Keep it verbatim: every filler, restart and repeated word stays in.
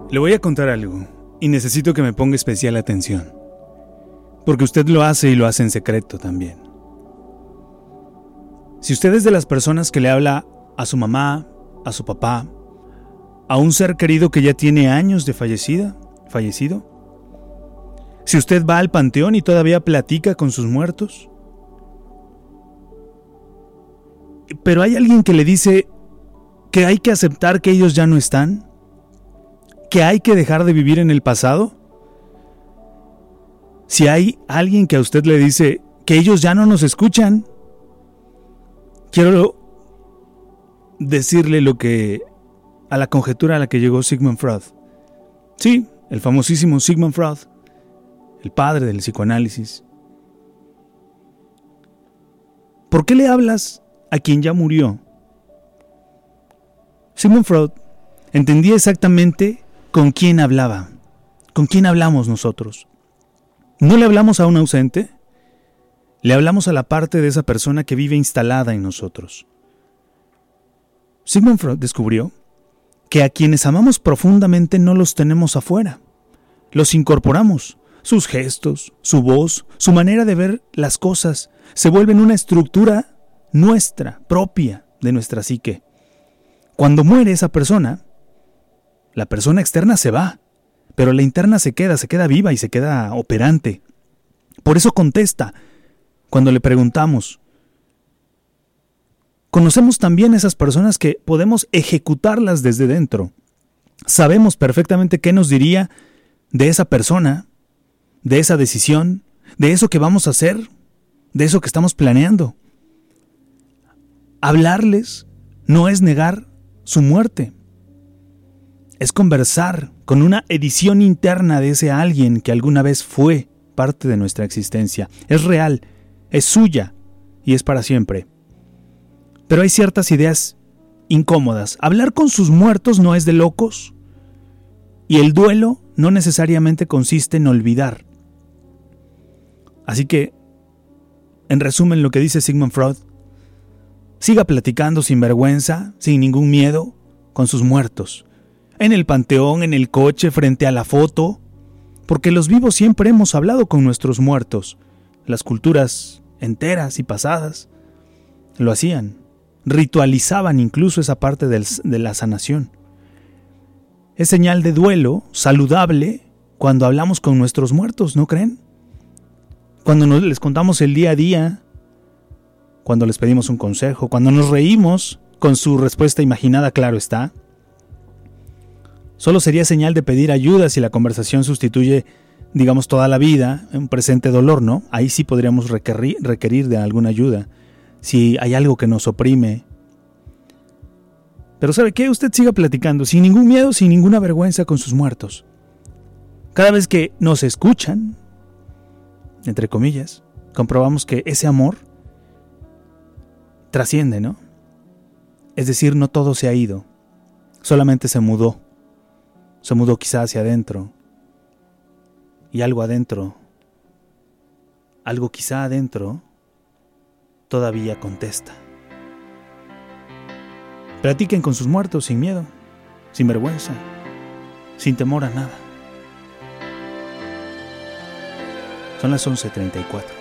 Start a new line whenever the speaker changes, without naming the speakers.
Le voy a contar algo y necesito que me ponga especial atención, porque usted lo hace y lo hace en secreto también. Si usted es de las personas que le habla a su mamá, a su papá, a un ser querido que ya tiene años de fallecida, fallecido, si usted va al panteón y todavía platica con sus muertos, pero hay alguien que le dice que hay que aceptar que ellos ya no están, que hay que dejar de vivir en el pasado. Si hay alguien que a usted le dice que ellos ya no nos escuchan, quiero decirle lo que a la conjetura a la que llegó Sigmund Freud. Sí, el famosísimo Sigmund Freud, el padre del psicoanálisis. ¿Por qué le hablas a quien ya murió? Sigmund Freud entendía exactamente con quién hablaba, con quién hablamos nosotros. No le hablamos a un ausente, le hablamos a la parte de esa persona que vive instalada en nosotros. Sigmund Freud descubrió que a quienes amamos profundamente no los tenemos afuera, los incorporamos. Sus gestos, su voz, su manera de ver las cosas se vuelven una estructura nuestra, propia de nuestra psique. Cuando muere esa persona, la persona externa se va, pero la interna se queda, se queda viva y se queda operante. Por eso contesta cuando le preguntamos. Conocemos también esas personas que podemos ejecutarlas desde dentro. Sabemos perfectamente qué nos diría de esa persona, de esa decisión, de eso que vamos a hacer, de eso que estamos planeando. Hablarles no es negar su muerte. Es conversar con una edición interna de ese alguien que alguna vez fue parte de nuestra existencia. Es real, es suya y es para siempre. Pero hay ciertas ideas incómodas. Hablar con sus muertos no es de locos. Y el duelo no necesariamente consiste en olvidar. Así que, en resumen, lo que dice Sigmund Freud: siga platicando sin vergüenza, sin ningún miedo, con sus muertos. En el panteón, en el coche, frente a la foto. Porque los vivos siempre hemos hablado con nuestros muertos. Las culturas enteras y pasadas lo hacían. Ritualizaban incluso esa parte del, de la sanación. Es señal de duelo saludable cuando hablamos con nuestros muertos, ¿no creen? Cuando nos, les contamos el día a día, cuando les pedimos un consejo, cuando nos reímos con su respuesta imaginada, claro está. Solo sería señal de pedir ayuda si la conversación sustituye, digamos, toda la vida, un presente dolor, ¿no? Ahí sí podríamos requerir, requerir de alguna ayuda, si hay algo que nos oprime. Pero ¿sabe qué? Usted siga platicando, sin ningún miedo, sin ninguna vergüenza con sus muertos. Cada vez que nos escuchan, entre comillas, comprobamos que ese amor trasciende, ¿no? Es decir, no todo se ha ido, solamente se mudó. Se mudó quizá hacia adentro. Y algo adentro, algo quizá adentro, todavía contesta. Platiquen con sus muertos sin miedo, sin vergüenza, sin temor a nada. Son las once treinta y cuatro.